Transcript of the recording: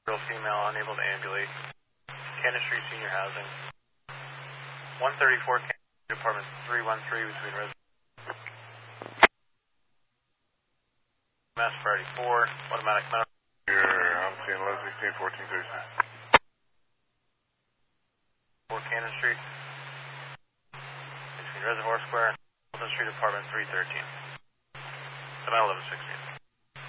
Girl, female, unable to ambulate. Cannon Street Senior Housing. 134 Cannon Street, Apartment 313 between residents. Mass Priority 4, automatic medical. Here, I'm seeing 1116, 1436. 4 Cannon Street. Between Reservoir Square, Wilson Street, Apartment 313. About 1116.